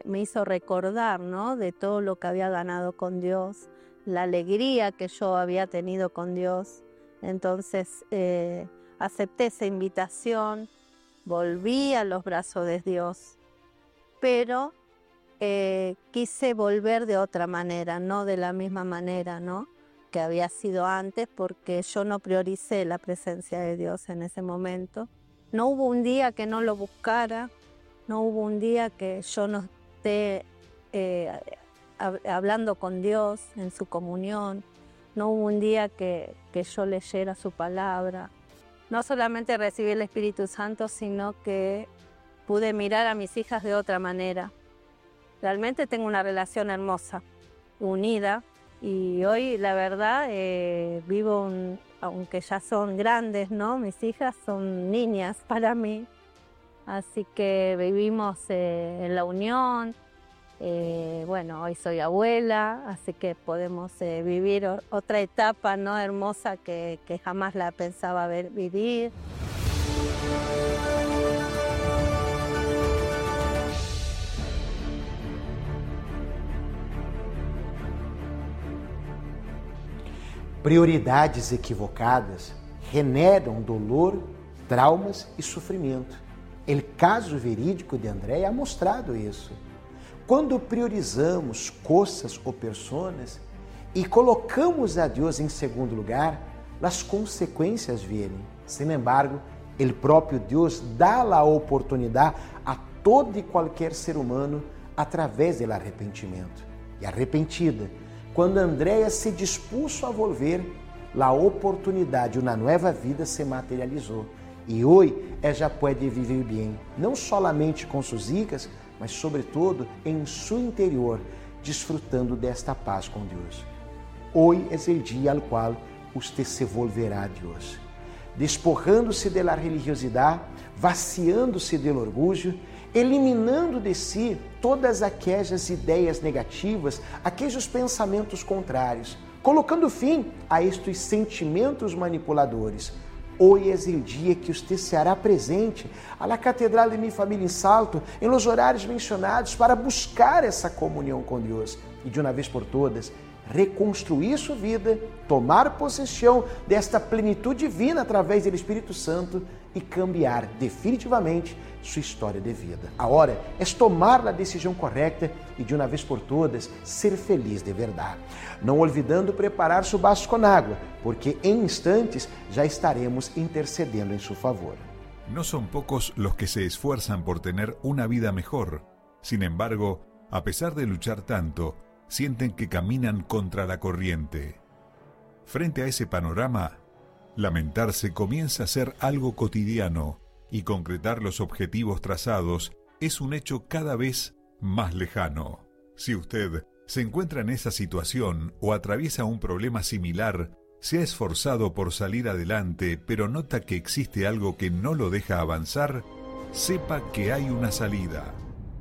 me hizo recordar, ¿no?, de todo lo que había ganado con Dios, la alegría que yo había tenido con Dios. Entonces acepté esa invitación, volví a los brazos de Dios, pero quise volver de otra manera, no de la misma manera, ¿no?, que había sido antes, porque yo no prioricé la presencia de Dios en ese momento. No hubo un día que no lo buscara, no hubo un día que yo no esté hablando con Dios en su comunión, no hubo un día que yo leyera su palabra. No solamente recibí el Espíritu Santo, sino que pude mirar a mis hijas de otra manera. Realmente tengo una relación hermosa, unida, y hoy la verdad vivo, aunque ya son grandes, ¿no? Mis hijas son niñas para mí, así que vivimos en la unión. Bueno, hoy soy abuela, así que podemos vivir otra etapa, ¿no?, hermosa que jamás la pensaba vivir. Prioridades equivocadas generam dolor, traumas e sofrimento. O caso verídico de Andréia ha mostrado isso. Quando priorizamos coisas ou pessoas e colocamos a Deus em segundo lugar, as consequências vienen. Sin embargo, o próprio Deus dá a oportunidade a todo e qualquer ser humano através do arrependimento. E arrepentida, quando Andréia se dispuso a volver, a oportunidade de uma nova vida se materializou. E hoje ela já pode viver bem, não solamente com suas hijas, mas sobretudo em seu interior, desfrutando desta paz com Deus. Hoje é o dia ao qual você se volverá a Deus, despojando-se da religiosidade, vaciando-se do orgulho, eliminando de si todas aquelas ideias negativas, aqueles pensamentos contrários, colocando fim a estes sentimentos manipuladores. Hoje é o dia que você será presente à Catedral de Minha Família em Salto, em los horários mencionados, para buscar essa comunhão com Deus e, de uma vez por todas, reconstruir sua vida, tomar possessão desta plenitude divina através do Espírito Santo e cambiar definitivamente sua história de vida. A hora é tomar a decisão correta e, de uma vez por todas, ser feliz de verdade. Não olvidando preparar seu vaso com água, porque em instantes já estaremos intercedendo em seu favor. No son pocos los que se esfuerzan por tener una vida mejor. Sin embargo, a pesar de luchar tanto, sienten que caminan contra la corriente. Frente a ese panorama, lamentarse comienza a ser algo cotidiano y concretar los objetivos trazados es un hecho cada vez más lejano. Si usted se encuentra en esa situación o atraviesa un problema similar, se ha esforzado por salir adelante, pero nota que existe algo que no lo deja avanzar, sepa que hay una salida.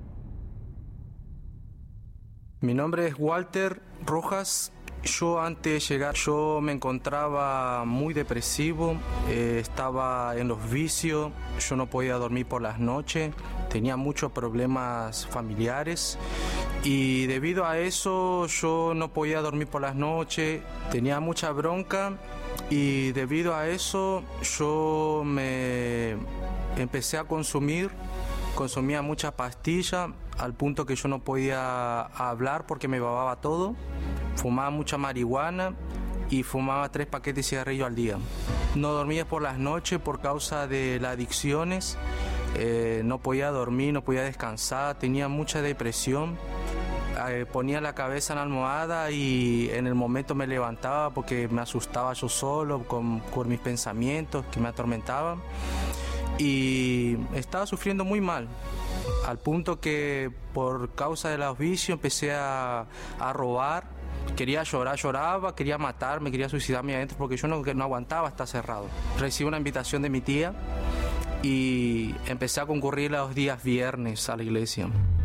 Mi nombre es Walter Rojas. Yo antes de llegar, yo me encontraba muy depresivo, estaba en los vicios, yo no podía dormir por las noches, tenía muchos problemas familiares y debido a eso yo no podía dormir por las noches, tenía mucha bronca y debido a eso yo me empecé a consumía muchas pastillas al punto que yo no podía hablar porque me bababa todo. Fumaba mucha marihuana y fumaba 3 paquetes de cigarrillo al día. No dormía por las noches por causa de las adicciones, no podía dormir, no podía descansar, tenía mucha depresión. Ponía la cabeza en la almohada y en el momento me levantaba porque me asustaba yo solo con mis pensamientos que me atormentaban. Y estaba sufriendo muy mal, al punto que por causa de los vicios empecé a robar. Quería llorar, lloraba, quería matarme, quería suicidarme adentro porque yo no aguantaba estar cerrado. Recibí una invitación de mi tía y empecé a concurrir los días viernes a la iglesia.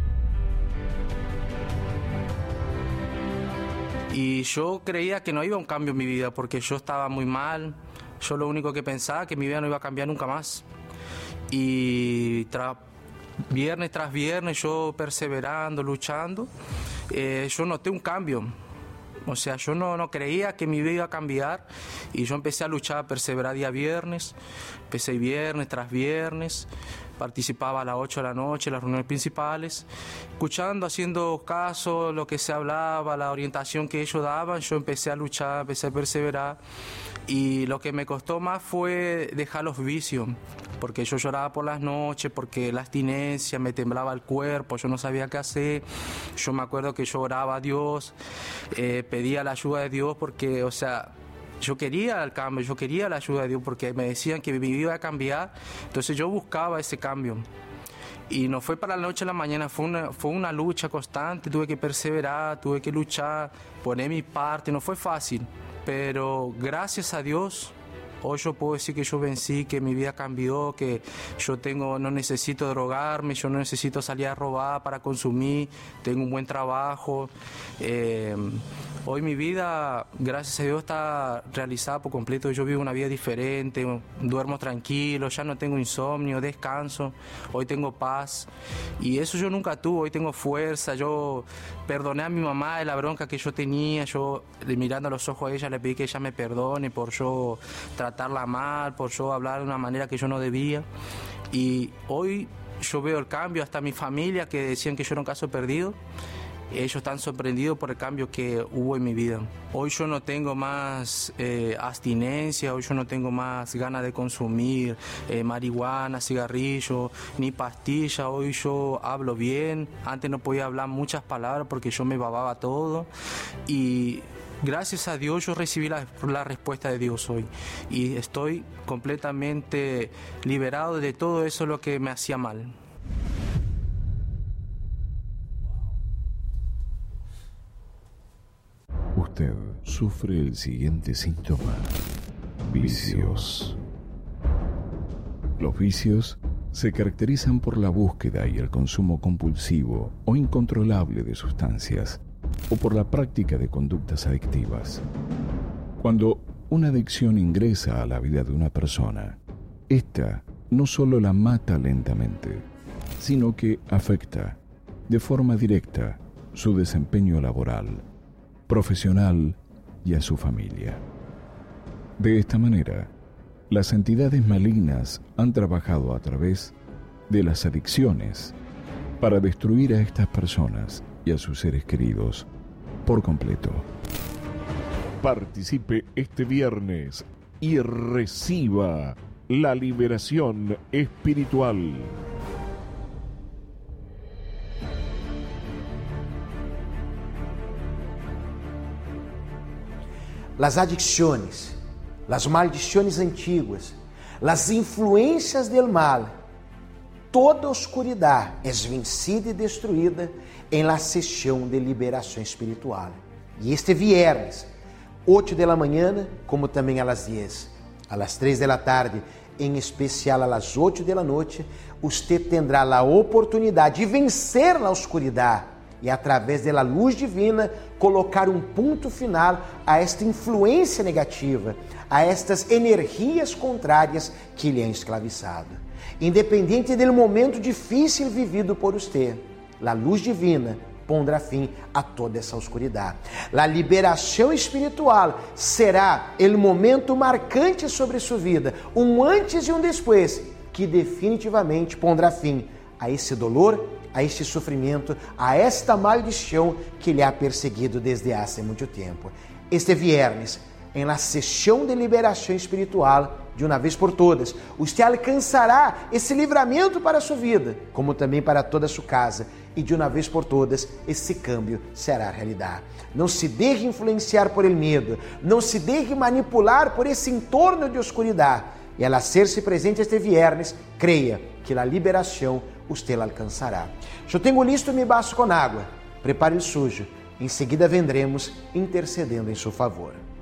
Y yo creía que no iba a un cambio en mi vida porque yo estaba muy mal. Yo lo único que pensaba que mi vida no iba a cambiar nunca más. Y viernes tras viernes, yo perseverando, luchando, yo noté un cambio. O sea, yo no creía que mi vida iba a cambiar y yo empecé a luchar, a perseverar día viernes, empecé viernes tras viernes, participaba a las 8 de la noche en las reuniones principales, escuchando, haciendo caso, lo que se hablaba, la orientación que ellos daban, yo empecé a luchar, empecé a perseverar y lo que me costó más fue dejar los vicios, porque yo lloraba por las noches, porque la abstinencia, me temblaba el cuerpo, yo no sabía qué hacer. Yo me acuerdo que yo oraba a Dios, pedía la ayuda de Dios porque, o sea, yo quería el cambio, yo quería la ayuda de Dios porque me decían que mi vida iba a cambiar, entonces yo buscaba ese cambio. Y no fue para la noche a la mañana, fue una lucha constante, tuve que perseverar, tuve que luchar, poner mi parte, no fue fácil, pero gracias a Dios, hoy yo puedo decir que yo vencí, que mi vida cambió, que yo no necesito drogarme, yo no necesito salir a robar para consumir, tengo un buen trabajo. Hoy mi vida, gracias a Dios, está realizada por completo. Yo vivo una vida diferente, duermo tranquilo, ya no tengo insomnio, descanso, hoy tengo paz. Y eso yo nunca tuve, hoy tengo fuerza. Yo perdoné a mi mamá de la bronca que yo tenía, yo mirando a los ojos a ella le pedí que ella me perdone por yo tratarla mal, por yo hablar de una manera que yo no debía. Y hoy yo veo el cambio, hasta mi familia que decían que yo era un caso perdido, ellos están sorprendidos por el cambio que hubo en mi vida. Hoy yo no tengo más abstinencia, hoy yo no tengo más ganas de consumir marihuana, cigarrillo, ni pastilla. Hoy yo hablo bien, antes no podía hablar muchas palabras porque yo me bababa todo. Y gracias a Dios yo recibí la respuesta de Dios hoy y estoy completamente liberado de todo eso lo que me hacía mal. Usted sufre el siguiente síntoma: vicios. Los vicios se caracterizan por la búsqueda y el consumo compulsivo o incontrolable de sustancias, o por la práctica de conductas adictivas. Cuando una adicción ingresa a la vida de una persona, esta no solo la mata lentamente, sino que afecta de forma directa su desempeño laboral, profesional y a su familia. De esta manera, las entidades malignas han trabajado a través de las adicciones para destruir a estas personas y a sus seres queridos por completo. Participe este viernes y reciba la liberación espiritual. Las adicciones, las maldiciones antiguas, las influências del mal, toda oscuridad es vencida y destruida en la sesión de liberación espiritual. Y este viernes, 8 de la mañana, como también a las 10, a las 3 de la tarde, en especial a las 8 de la noche, usted tendrá la oportunidad de vencer la oscuridad e, através da luz divina, colocar um ponto final a esta influência negativa, a estas energias contrárias que lhe han escravizado. Independente do momento difícil vivido por você, a luz divina pondrá fim a toda essa oscuridade. A liberação espiritual será o momento marcante sobre sua vida, um antes e um depois, que definitivamente pondrá fim a esse dolor, a este sofrimento, a esta maldição que lhe ha perseguido desde há muito tempo. Este viernes, em la sessão de liberação espiritual, de uma vez por todas, você alcançará esse livramento para a sua vida, como também para toda a sua casa, e de uma vez por todas, esse câmbio será realidade. Não se deixe influenciar por el medo, não se deixe manipular por esse entorno de oscuridade, e al hacer-se presente este viernes, creia que a liberação usted la alcançará. Eu tenho listo mi vaso com água. Prepare o sujo. Em seguida vendremos intercedendo em seu favor.